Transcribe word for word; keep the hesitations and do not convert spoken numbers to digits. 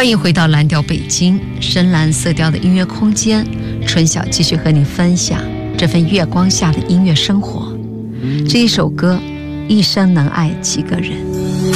欢迎回到蓝调北京，深蓝色调的音乐空间，春晓继续和你分享这份月光下的音乐生活。这一首歌，一生能爱几个人。